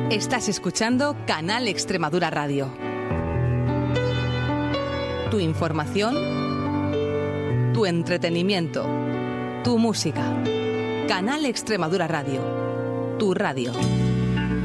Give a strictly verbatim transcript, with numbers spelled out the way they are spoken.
Estás escuchando Canal Extremadura Radio. Tu información, tu entretenimiento, tu música. Canal Extremadura Radio. Tu radio.